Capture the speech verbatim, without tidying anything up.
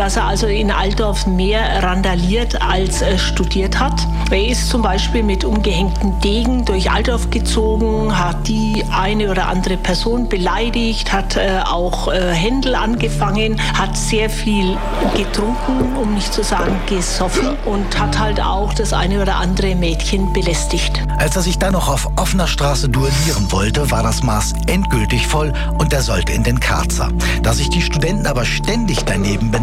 dass er also in Altdorf mehr randaliert als äh, studiert hat. Er ist zum Beispiel mit umgehängten Degen durch Altdorf gezogen, hat die eine oder andere Person beleidigt, hat äh, auch äh, Händel angefangen, hat sehr viel getrunken, um nicht zu sagen gesoffen, und hat halt auch das eine oder andere Mädchen belästigt. Als er sich dann noch auf offener Straße duellieren wollte, war das Maß endgültig voll und er sollte in den Karzer. Da sich die Studenten aber ständig daneben